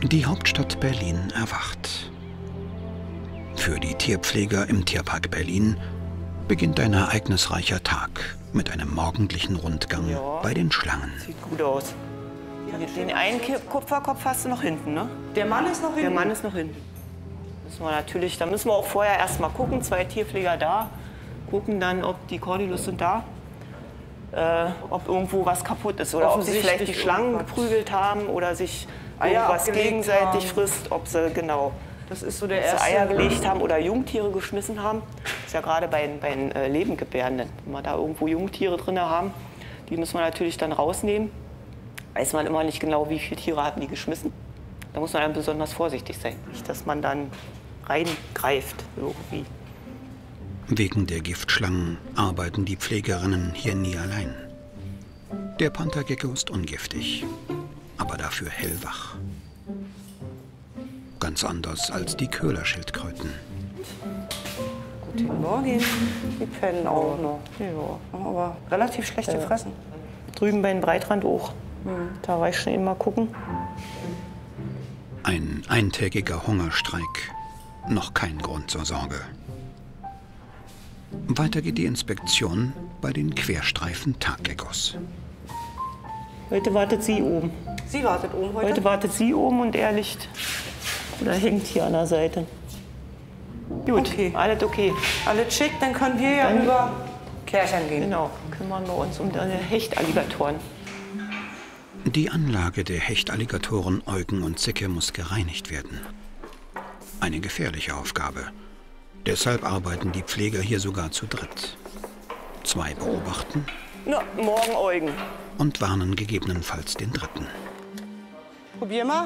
Die Hauptstadt Berlin erwacht. Für die Tierpfleger im Tierpark Berlin beginnt ein ereignisreicher Tag mit einem morgendlichen Rundgang bei den Schlangen. Sieht gut aus. Den einen Kupferkopf hast du noch hinten, ne? Der Mann ist noch hinten? Der Mann ist noch hinten. Da müssen wir auch vorher erst mal gucken, 2 Tierpfleger da, gucken dann, ob die Cordylus sind da, ob irgendwo was kaputt ist oder ob sich vielleicht die Schlangen geprügelt haben oder sich irgendwas gegenseitig frisst, ob sie das ist so der erste. Eier gelegt haben oder Jungtiere geschmissen haben. Das ist ja gerade bei den Lebendgebärenden, wenn wir da irgendwo Jungtiere drin haben, die müssen wir natürlich dann rausnehmen. Weiß man immer nicht genau, wie viele Tiere hatten die geschmissen. Da muss man dann besonders vorsichtig sein, nicht, dass man dann reingreift irgendwie. Wegen der Giftschlangen arbeiten die Pflegerinnen hier nie allein. Der Panthergecko ist ungiftig, aber dafür hellwach. Ganz anders als die Köhlerschildkröten. Guten Morgen. Die pennen auch noch. Ja, aber relativ schlecht gefressen. Drüben bei den Breitrand auch. Da war ich schon eben mal gucken. Ein eintägiger Hungerstreik, noch kein Grund zur Sorge. Weiter geht die Inspektion bei den Querstreifen-Taggeckos. Heute wartet sie oben. Sie wartet oben heute? Heute wartet sie oben und er liegt oder hängt hier an der Seite. Gut, okay. Alles okay. Alles schick, dann können wir ja über Kärchern gehen. Genau, kümmern wir uns um deine Hechtalligatoren. Die Anlage der Hechtalligatoren Eugen und Zicke muss gereinigt werden. Eine gefährliche Aufgabe. Deshalb arbeiten die Pfleger hier sogar zu dritt. 2 beobachten Morgen Eugen. und warnen gegebenenfalls den dritten. Probier mal.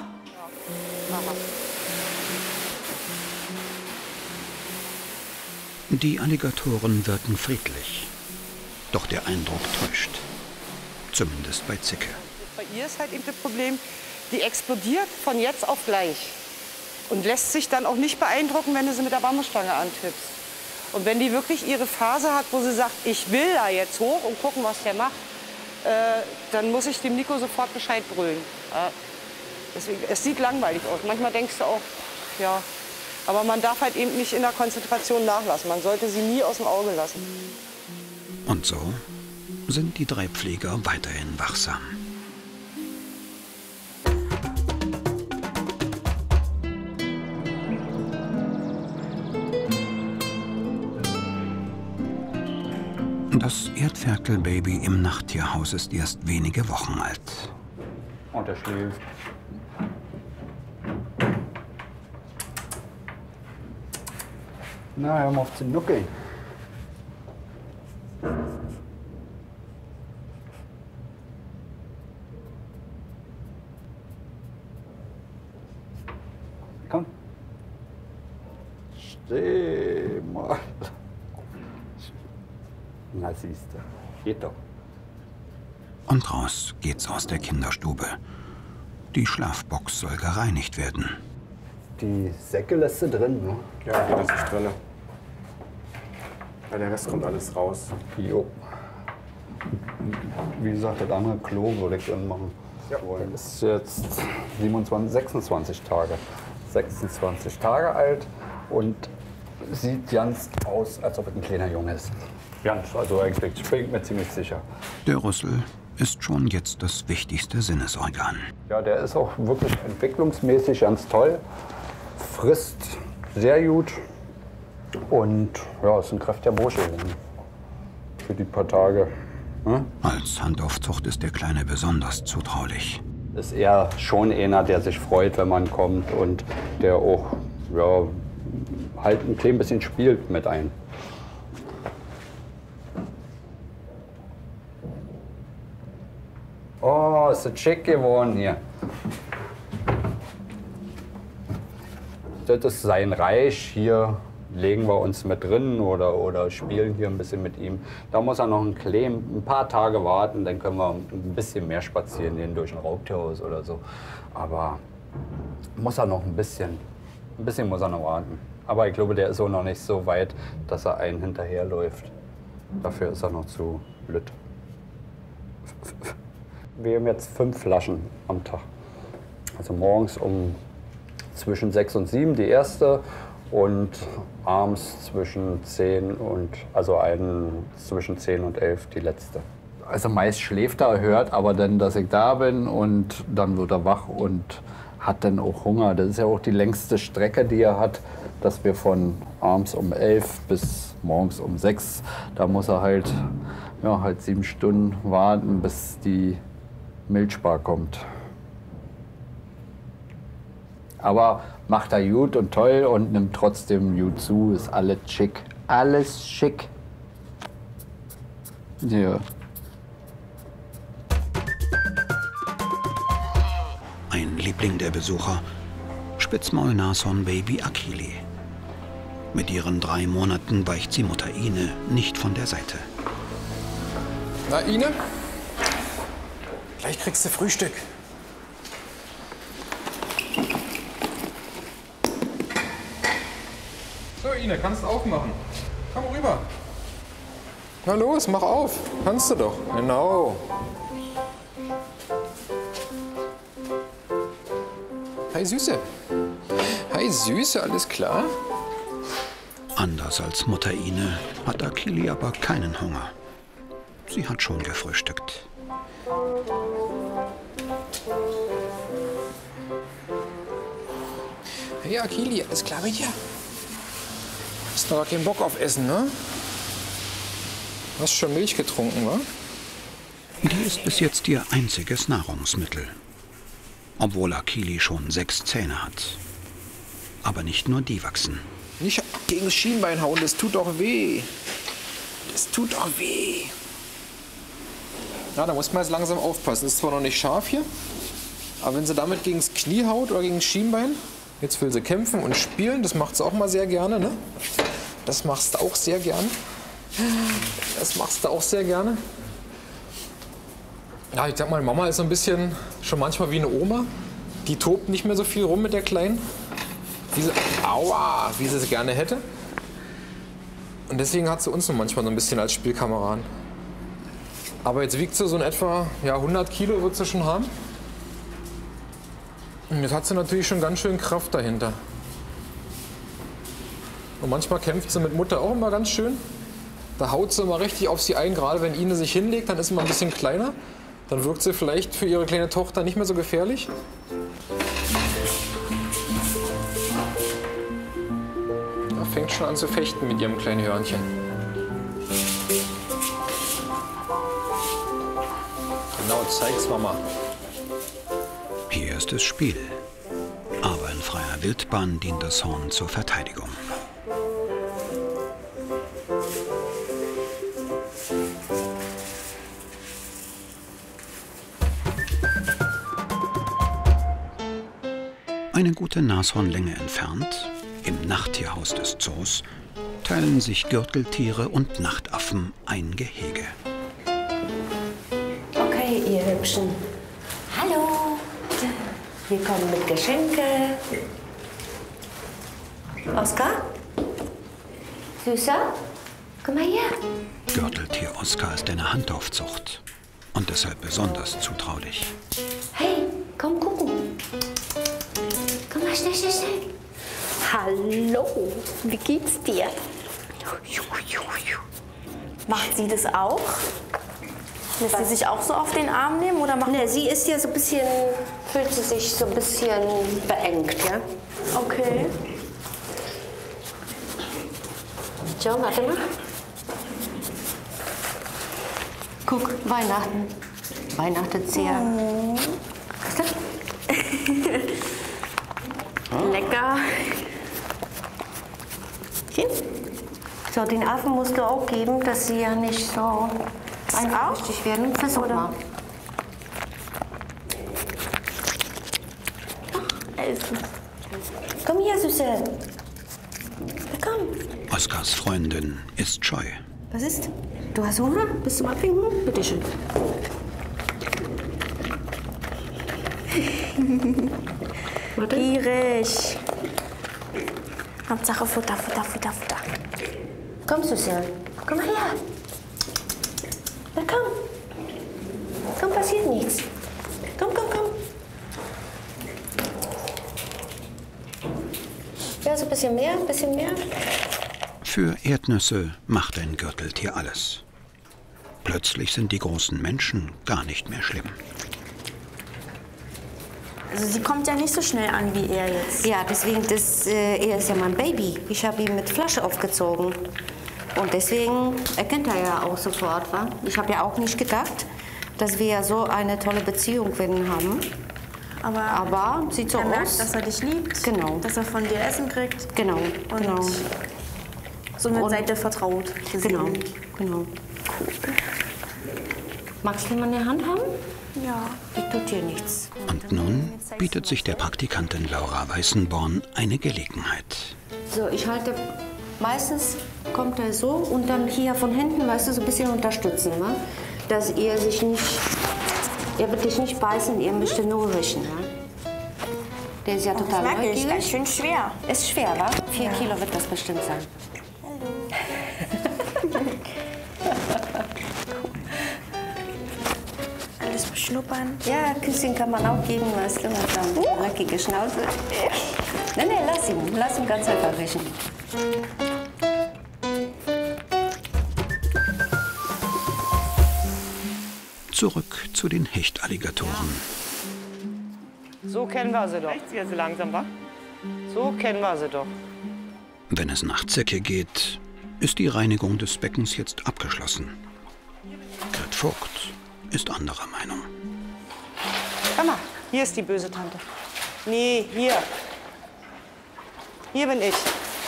Die Alligatoren wirken friedlich. Doch der Eindruck täuscht. Zumindest bei Zicke. Bei ihr ist halt eben das Problem, die explodiert von jetzt auf gleich. Und lässt sich dann auch nicht beeindrucken, wenn du sie mit der Bambusstange antippst. Und wenn die wirklich ihre Phase hat, wo sie sagt, ich will da jetzt hoch und gucken, was der macht, dann muss ich dem Nico sofort Bescheid brüllen. Deswegen, es sieht langweilig aus. Manchmal denkst du auch, ja, aber man darf halt eben nicht in der Konzentration nachlassen. Man sollte sie nie aus dem Auge lassen. Und so sind die 3 Pfleger weiterhin wachsam. Das Erdferkelbaby im Nachttierhaus ist erst wenige Wochen alt. Und er schläft. Na, hör mal auf zu nuckeln. Komm. Steh mal. Na siehst du, geht doch. Und raus geht's aus der Kinderstube. Die Schlafbox soll gereinigt werden. Die Säcke lässt du drin, ne? Ja, die lasse ich drin. Weil der Rest kommt alles raus. Jo. Wie gesagt, das andere Klo würde ich drin machen. Ja. Das ist jetzt 26 Tage. 26 Tage alt und sieht ganz aus, als ob es ein kleiner Junge ist. Ganz, also eigentlich, ich bin mir ziemlich sicher. Der Rüssel ist schon jetzt das wichtigste Sinnesorgan. Ja, der ist auch wirklich entwicklungsmäßig ganz toll. Frisst sehr gut und ja, ist ein kräftiger Bursche für die paar Tage. Hm? Als Handaufzucht ist der Kleine besonders zutraulich. Ist eher schon einer, der sich freut, wenn man kommt und der auch ja, halt ein klein bisschen spielt mit einem. Oh, ist das schick geworden hier. Das ist sein Reich. Hier legen wir uns mit drin oder spielen hier ein bisschen mit ihm. Da muss er noch ein paar Tage warten, dann können wir ein bisschen mehr spazieren gehen durch ein Raubtierhaus oder so. Aber muss er noch ein bisschen muss er noch warten. Aber ich glaube, der ist auch noch nicht so weit, dass er einen hinterherläuft. Dafür ist er noch zu blöd. Wir haben jetzt 5 Flaschen am Tag. Also morgens um zwischen 6 und 7 die erste und abends zwischen 10 und, zwischen 10 und 11 die letzte. Also meist schläft er, hört aber dann, dass ich da bin und dann wird er wach und hat dann auch Hunger. Das ist ja auch die längste Strecke, die er hat, dass wir von abends um 11 bis morgens um 6, da muss er halt 7 Stunden warten, bis die Milchbar kommt. Aber macht er gut und toll und nimmt trotzdem gut zu, ist alles schick. Alles schick. Ja. Ein Liebling der Besucher, Spitzmaul-Nashorn-Baby Akili. Mit ihren 3 Monaten weicht sie Mutter Ine nicht von der Seite. Na, Ine? Gleich kriegst du Frühstück. So, Ine, kannst du aufmachen. Komm rüber. Na los, mach auf. Kannst du doch. Genau. Hi, Süße. Hi, Süße, alles klar? Anders als Mutter Ine hat Akili aber keinen Hunger. Sie hat schon gefrühstückt. Hey, Akili, alles klar bei dir? Hast doch keinen Bock auf Essen, ne? Hast schon Milch getrunken, wa? Die ist bis jetzt ihr einziges Nahrungsmittel. Obwohl Akili schon 6 Zähne hat. Aber nicht nur die wachsen. Nicht gegen das Schienbein hauen, das tut doch weh. Das tut doch weh. Ja, da muss man jetzt langsam aufpassen. Ist zwar noch nicht scharf hier, aber wenn sie damit gegen das Knie haut oder gegen das Schienbein, jetzt will sie kämpfen und spielen, das macht sie auch mal sehr gerne, ne? Das machst du auch sehr gerne. Das machst du auch sehr gerne. Ja, ich sag mal, Mama ist so ein bisschen schon manchmal wie eine Oma. Die tobt nicht mehr so viel rum mit der Kleinen, wie sie es gerne hätte. Und deswegen hat sie uns nur manchmal so ein bisschen als Spielkameraden. Aber jetzt wiegt sie so in etwa 100 Kilo, wird sie schon haben. Und jetzt hat sie natürlich schon ganz schön Kraft dahinter. Und manchmal kämpft sie mit Mutter auch immer ganz schön. Da haut sie immer richtig auf sie ein, gerade wenn Ine sich hinlegt, dann ist sie mal ein bisschen kleiner. Dann wirkt sie vielleicht für ihre kleine Tochter nicht mehr so gefährlich. Da fängt schon an zu fechten mit ihrem kleinen Hörnchen. Genau, zeig's Mama. Hier ist es Spiel. Aber in freier Wildbahn dient das Horn zur Verteidigung. Eine gute Nashornlänge entfernt, im Nachttierhaus des Zoos, teilen sich Gürteltiere und Nachtaffen ein Gehege. Okay, ihr Hübschen. Hallo. Wir kommen mit Geschenke. Oskar? Süßer? Komm mal her. Gürteltier Oskar ist eine Handaufzucht und deshalb besonders zutraulich. Hey, komm gucken. Komm mal schnell, schnell, schnell. Hallo, wie geht's dir? Macht sie das auch? Lässt sie sich auch so auf den Arm nehmen? Oder macht Ne, sie ist ja so ein bisschen, fühlt sie sich so ein bisschen beengt, ja? Okay. So, warte mal. Guck, Weihnachten. Weihnachtet sehr. Weißt du? Lecker. Hier. So, den Affen musst du auch geben, dass sie ja nicht so eifersüchtig werden. Versuch mal. Komm her, Süße. Komm. Oskars Freundin ist scheu. Was ist? Du hast Hunger? Bist du mal abwinken? Bitte schön. Warte. Gierig. Hauptsache Futter, Futter, Futter, Futter. Komm, Süße. Komm mal her. Na komm. Komm, passiert nichts. Komm, komm, komm. mehr, so ein bisschen mehr, ein bisschen mehr. Für Erdnüsse macht ein Gürteltier alles. Plötzlich sind die großen Menschen gar nicht mehr schlimm. Also sie kommt ja nicht so schnell an wie er jetzt. Ja, deswegen, er ist ja mein Baby. Ich habe ihn mit Flasche aufgezogen. Und deswegen erkennt er ja auch sofort, wa? Ich habe ja auch nicht gedacht, dass wir ja so eine tolle Beziehung werden haben. Aber sieht so er merkt, aus. dass er dich liebt, Genau. dass er von dir Essen kriegt. Genau, Und genau. somit seid ihr vertraut. Genau, genau. Cool. Magst du mal eine Hand haben? Ja. Die tut dir nichts. Und nun bietet sich der Praktikantin Laura Weißenborn eine Gelegenheit. So, ich halte, meistens kommt er so und dann hier von hinten, weißt du, so ein bisschen unterstützen, ne? Dass er sich nicht, er wird dich nicht beißen, ihr müsst nur riechen, ne? Der ist ja total Das merke ich, neugierig. ganz schön schwer. Ist schwer, wa? 4 Kilo wird das bestimmt sein. Alles beschnuppern. Ja, Küsschen kann man auch geben, weißt du, mit so einer dreckigen Schnauze. Nee, lass ihn ganz einfach riechen. Zurück zu den Hechtalligatoren. So kennen wir sie doch. Reicht's hier so langsam, wa? So kennen wir sie doch. Wenn es nach Zecke geht, ist die Reinigung des Beckens jetzt abgeschlossen. Gerd Vogt ist anderer Meinung. Komm mal, hier ist die böse Tante. Nee, hier. Hier bin ich.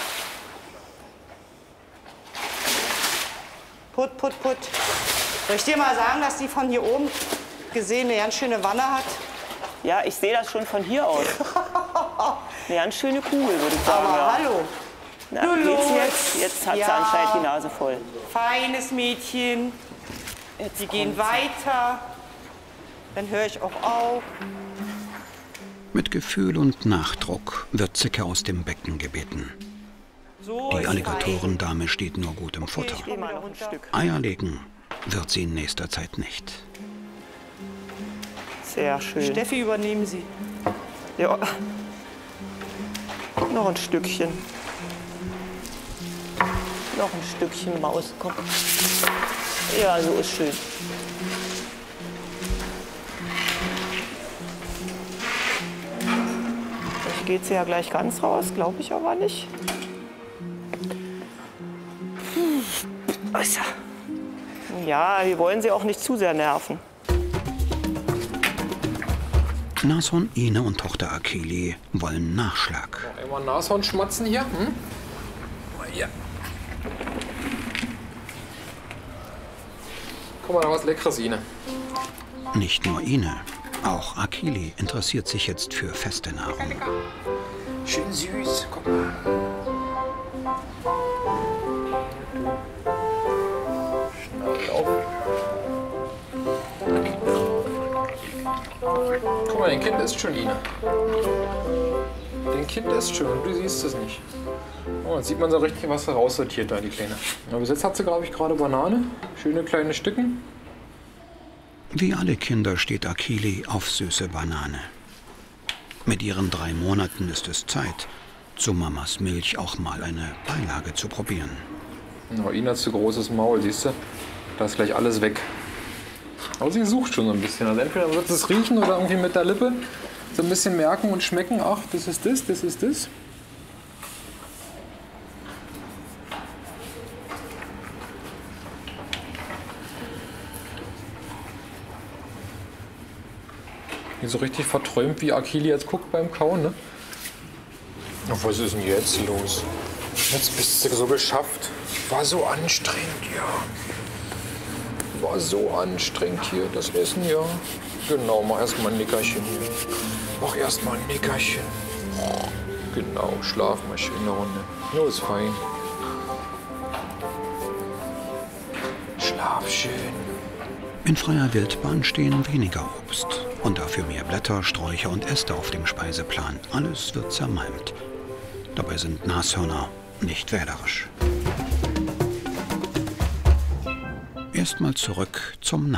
Put, put, put. Soll ich dir mal sagen, dass die von hier oben gesehen eine ganz schöne Wanne hat? Ja, ich sehe das schon von hier aus. Eine ganz schöne Kugel, würde ich sagen. Aber ja. hallo. Na, Du geht's los. jetzt? Jetzt hat sie Ja. anscheinend die Nase voll. Feines Mädchen. Jetzt Die gehen kommt's. weiter. Dann höre ich auch auf. Mit Gefühl und Nachdruck wird Zecke aus dem Becken gebeten. So Die ist Alligatorendame steht nur gut im Futter. fein. Ich geh mal noch ein Stück. Eier legen wird sie in nächster Zeit nicht. Sehr schön. Steffi, übernehmen Sie. Ja. Noch ein Stückchen. Noch ein Stückchen Maus, komm. Ja, so ist schön. Vielleicht geht sie ja gleich ganz raus, glaube ich aber nicht. Ja, wir wollen sie auch nicht zu sehr nerven. Nashorn Ine und Tochter Akeli wollen Nachschlag. Einmal Nashorn schmatzen hier. Hm? Mal hier. Guck mal, da was Leckeres, Ine. Nicht nur Ine, auch Akeli interessiert sich jetzt für feste Nahrung. Schön süß. Guck mal. Schnabel auf. Guck mal, dein Kind isst schon, Ine. Dein Kind isst schon, du siehst es nicht. Oh, jetzt sieht man so richtig, was sie raussortiert da, die Kleine. Ja, bis jetzt hat sie, glaube ich, gerade Banane. Schöne kleine Stücken. Wie alle Kinder steht Akeli auf süße Banane. Mit ihren 3 Monaten ist es Zeit, zu Mamas Milch auch mal eine Beilage zu probieren. Oh, Ina hat zu großes Maul, siehst du? Da ist gleich alles weg. Aber sie sucht schon so ein bisschen. Also entweder wird es riechen oder irgendwie mit der Lippe so ein bisschen merken und schmecken. Ach, das ist das, das ist das. Hier so richtig verträumt, wie Akeli jetzt guckt beim Kauen, ne? Ach, was ist denn jetzt los? Jetzt bist du so geschafft. War so anstrengend, ja. War so anstrengend hier, das Essen, ja. Genau, mach erstmal ein Nickerchen hier. Mach erstmal ein Nickerchen. Genau, schlaf mal schön eine Runde. Jo, ist fein. Schlaf schön. In freier Wildbahn stehen weniger Obst und dafür mehr Blätter, Sträucher und Äste auf dem Speiseplan. Alles wird zermalmt. Dabei sind Nashörner nicht wählerisch. Erstmal zurück zum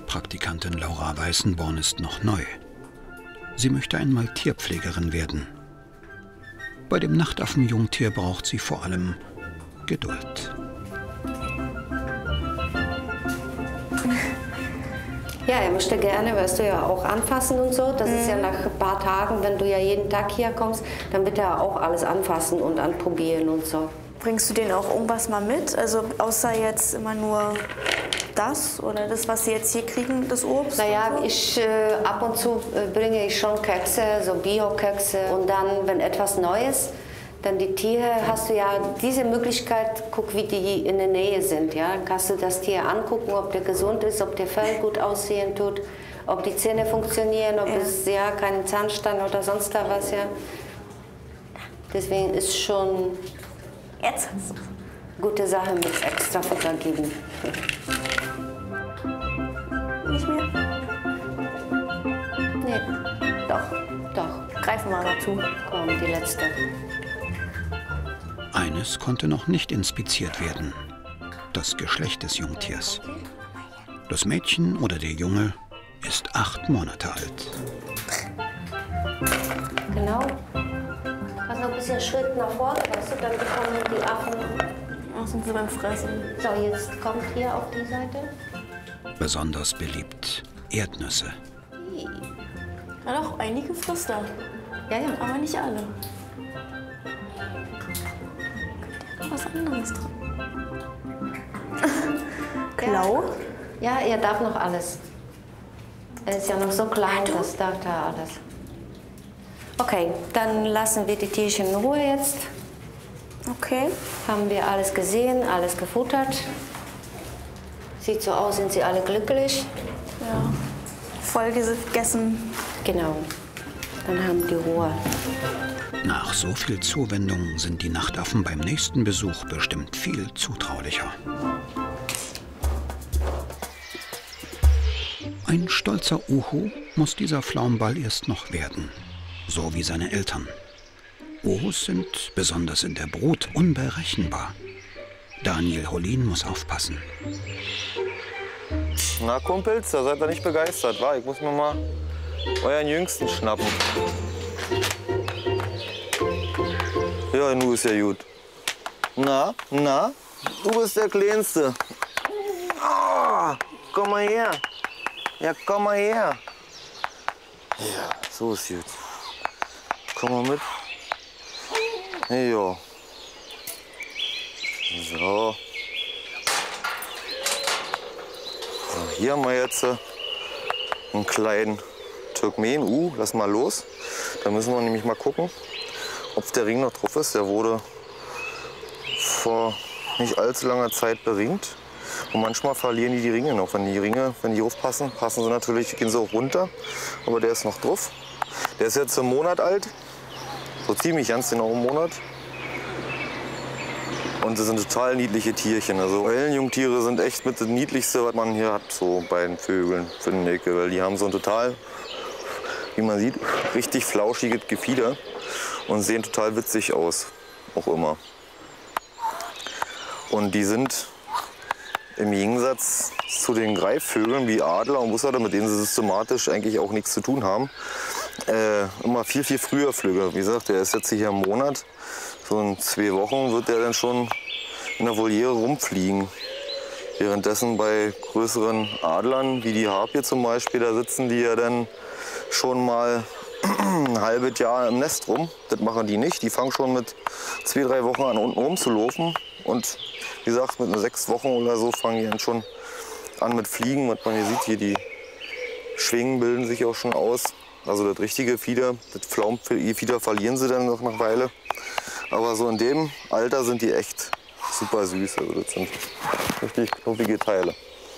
Praktikantin Laura Weißenborn ist noch neu. Sie möchte einmal Tierpflegerin werden. Bei dem Nachtaffen-Jungtier braucht sie vor allem Geduld. Ja, er möchte gerne, weißt du, ja auch anfassen und so. Das ist ja nach ein paar Tagen, wenn du ja jeden Tag hier kommst, dann wird er auch alles anfassen und anprobieren und so. Bringst du denen auch irgendwas mal mit? Also außer jetzt immer nur das oder das, was sie jetzt hier kriegen, das Obst? Naja, so? ich ab und zu bringe ich schon Kekse, so Bio-Kekse. Und dann, wenn etwas Neues, dann die Tiere, hast du ja diese Möglichkeit, guck, wie die in der Nähe sind. Ja? Kannst du das Tier angucken, ob der gesund ist, ob der Fell gut aussehen tut, ob die Zähne funktionieren, ob es ja keinen Zahnstein oder sonst da was. Ja? Deswegen ist schon Jetzt. gute Sache mit extra Futter geben. Nicht mehr? Nee, doch. Greifen wir mal zu. Komm, die letzte. Eines konnte noch nicht inspiziert werden: das Geschlecht des Jungtiers. Das Mädchen oder der Junge ist 8 Monate alt. Genau. Kannst noch ein bisschen Schritt nach vorne, weißt du, dann bekommen die Affen. Ach, sind sie beim Fressen. So, jetzt kommt hier auf die Seite. Besonders beliebt Erdnüsse. Ja doch, einige frisst er. Ja, ja. Aber nicht alle. Was anderes drin. Klau? Ja, er darf noch alles. Er ist ja noch so klein, das darf er alles. Okay, dann lassen wir die Tierchen in Ruhe jetzt. Okay. Haben wir alles gesehen, alles gefuttert. Sieht so aus, sind sie alle glücklich. Ja. Voll gegessen. Genau. Dann haben die Ruhe. Nach so viel Zuwendung sind die Nachtaffen beim nächsten Besuch bestimmt viel zutraulicher. Ein stolzer Uhu muss dieser Pflaumenball erst noch werden, so wie seine Eltern. Uhus sind, besonders in der Brut, unberechenbar. Daniel Hollin muss aufpassen. Na, Kumpels, da seid ihr nicht begeistert, wa? Ich muss mir mal euren Jüngsten schnappen. Ja, nu ist ja gut. Na, du bist der Kleinste. Ah, komm mal her. Ja, komm mal her. Ja, so ist gut. Komm mal mit. Ja. So. Hier haben wir jetzt einen kleinen Turkmen. Lass mal los. Da müssen wir nämlich mal gucken, ob der Ring noch drauf ist. Der wurde vor nicht allzu langer Zeit beringt. Und manchmal verlieren die Ringe noch. Wenn die aufpassen, passen sie natürlich, gehen sie auch runter. Aber der ist noch drauf. Der ist jetzt einen Monat alt. So ziemlich ganz genau einen Monat. Und das sind total niedliche Tierchen. Also Eulenjungtiere sind echt mit das Niedlichste, was man hier hat, so bei den Vögeln, finde ich. Weil die haben so ein total, wie man sieht, richtig flauschiges Gefieder und sehen total witzig aus, auch immer. Und die sind im Gegensatz zu den Greifvögeln wie Adler und Bussarde, mit denen sie systematisch eigentlich auch nichts zu tun haben, immer viel, viel früher flügge. Wie gesagt, der ist jetzt hier einen Monat. So in 2 Wochen wird der dann schon in der Voliere rumfliegen. Währenddessen bei größeren Adlern, wie die Harpie zum Beispiel, da sitzen die ja dann schon mal ein halbes Jahr im Nest rum. Das machen die nicht. Die fangen schon mit 2, 3 Wochen an, unten rumzulaufen. Und wie gesagt, mit 6 Wochen oder so fangen die dann schon an mit Fliegen. Was man hier sieht, hier die Schwingen bilden sich auch schon aus. Also das richtige Fieder, das Pflaumenfieder verlieren sie dann noch eine Weile. Aber so in dem Alter sind die echt super süß. Also das sind richtig knuffige Teile.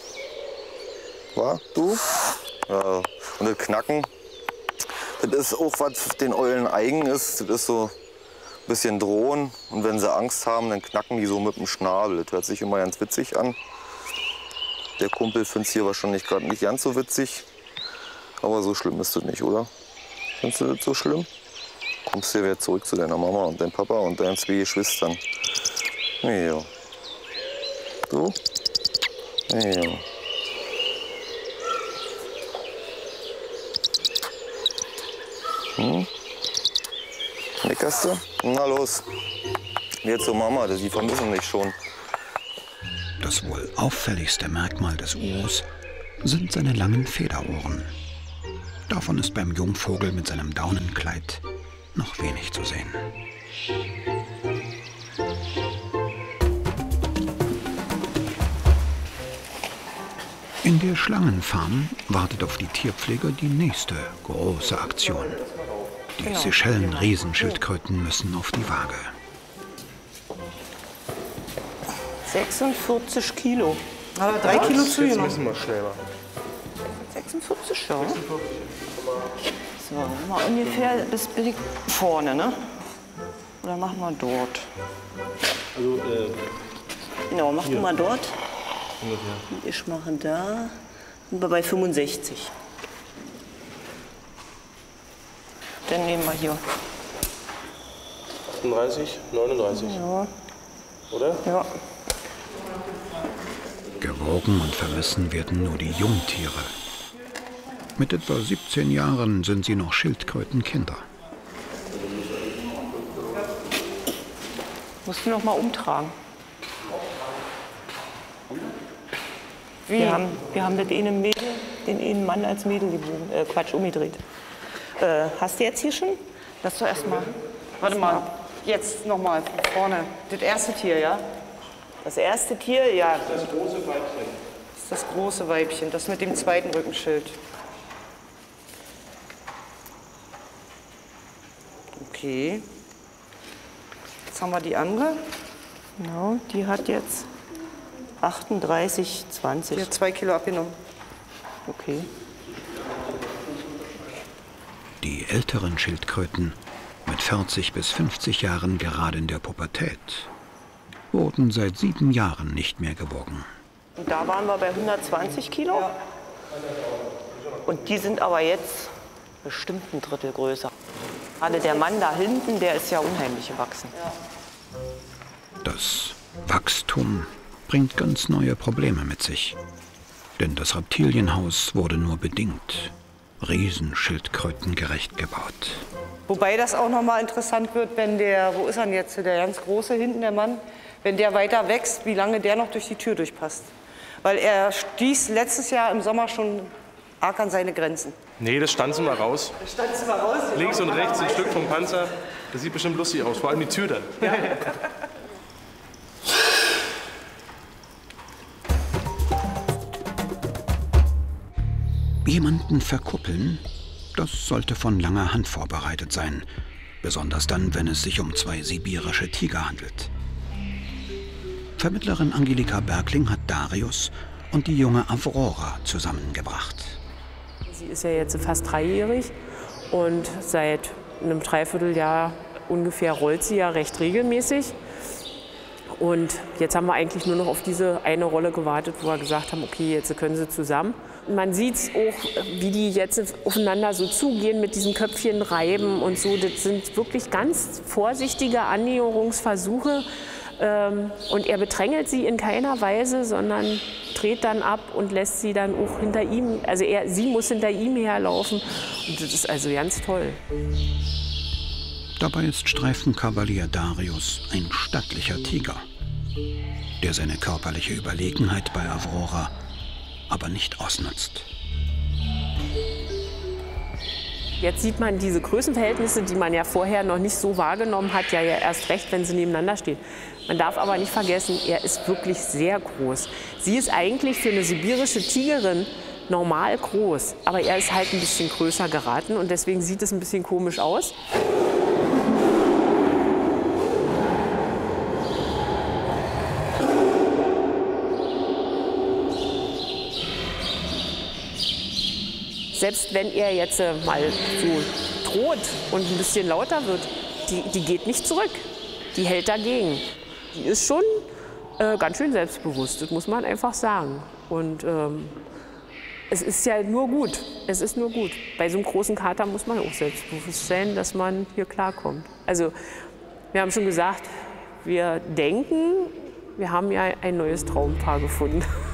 War du? Ja. Und das Knacken, das ist auch was den Eulen eigen ist. Das ist so ein bisschen drohen. Und wenn sie Angst haben, dann knacken die so mit dem Schnabel. Das hört sich immer ganz witzig an. Der Kumpel findet es hier wahrscheinlich gerade nicht ganz so witzig. Aber so schlimm ist das nicht, oder? Findest du das so schlimm? Kommst du wieder zurück zu deiner Mama und deinem Papa und deinen 2 Geschwistern. Ja. Du? Ja. Meckerst du? Na los. Jetzt zur Mama, die vermissen mich schon. Das wohl auffälligste Merkmal des Urus sind seine langen Federohren. Davon ist beim Jungvogel mit seinem Daunenkleid noch wenig zu sehen. In der Schlangenfarm wartet auf die Tierpfleger die nächste große Aktion. Die Seychellen-Riesenschildkröten müssen auf die Waage. 46 Kilo. Aber 3 Kilo zu Jetzt genommen. müssen wir schnell machen. 46, ja. So, mal ungefähr bis vorne, ne? Oder machen wir dort? Also, Genau, mach du mal dort. Und ich mache da. Sind wir bei 65. Dann nehmen wir hier. 38, 39. Ja. Oder? Ja. Gewogen und vermessen werden nur die Jungtiere. Mit etwa 17 Jahren sind sie noch Schildkrötenkinder. Musst du noch mal umtragen. Wir haben das eine Mädel, den einen Mann als Mädel gewogen. Quatsch, umgedreht. Hast du jetzt hier schon? Lass doch erst mal. Warte mal, jetzt noch mal von vorne. Das erste Tier, ja? Das erste Tier, ja. Das große Weibchen. Das ist das große Weibchen, das mit dem zweiten Rückenschild. Okay. Jetzt haben wir die andere. Genau, die hat jetzt 38, 20. Die hat 2 Kilo abgenommen. Okay. Die älteren Schildkröten, mit 40 bis 50 Jahren gerade in der Pubertät, wurden seit 7 Jahren nicht mehr gewogen. Und da waren wir bei 120 Kilo. Ja. Und die sind aber jetzt bestimmt ein Drittel größer. Gerade der Mann da hinten, der ist ja unheimlich gewachsen. Ja. Das Wachstum bringt ganz neue Probleme mit sich. Denn das Reptilienhaus wurde nur bedingt riesenschildkrötengerecht gebaut. Wobei das auch noch mal interessant wird, wenn der, wo ist er denn jetzt, der ganz große hinten, der Mann, wenn der weiter wächst, wie lange der noch durch die Tür durchpasst. Weil er stieß letztes Jahr im Sommer schon arg an seine Grenzen. Nee, das stanzen wir raus. Das stanzen wir raus. Links und rechts ein Stück vom Panzer. Das sieht bestimmt lustig aus, vor allem die Tür dann. Ja. Jemanden verkuppeln, das sollte von langer Hand vorbereitet sein. Besonders dann, wenn es sich um 2 sibirische Tiger handelt. Vermittlerin Angelika Bergling hat Darius und die junge Aurora zusammengebracht. Sie ist ja jetzt fast 3-jährig und seit einem Dreivierteljahr ungefähr rollt sie ja recht regelmäßig. Und jetzt haben wir eigentlich nur noch auf diese eine Rolle gewartet, wo wir gesagt haben, okay, jetzt können sie zusammen. Man sieht es auch, wie die jetzt aufeinander so zugehen, mit diesem Köpfchen reiben und so. Das sind wirklich ganz vorsichtige Annäherungsversuche. Und er bedrängelt sie in keiner Weise, sondern dreht dann ab und lässt sie dann auch hinter ihm, also sie muss hinter ihm herlaufen. Und das ist also ganz toll. Dabei ist Streifenkavalier Darius ein stattlicher Tiger, der seine körperliche Überlegenheit bei Aurora aber nicht ausnutzt. Jetzt sieht man diese Größenverhältnisse, die man ja vorher noch nicht so wahrgenommen hat, ja erst recht, wenn sie nebeneinander stehen. Man darf aber nicht vergessen, er ist wirklich sehr groß. Sie ist eigentlich für eine sibirische Tigerin normal groß, aber er ist halt ein bisschen größer geraten und deswegen sieht es ein bisschen komisch aus. Selbst wenn er jetzt mal so droht und ein bisschen lauter wird, die geht nicht zurück. Die hält dagegen. Die ist schon ganz schön selbstbewusst, das muss man einfach sagen. Und es ist ja nur gut. Es ist nur gut. Bei so einem großen Kater muss man auch selbstbewusst sein, dass man hier klarkommt. Also wir haben schon gesagt, wir denken, wir haben ja ein neues Traumpaar gefunden.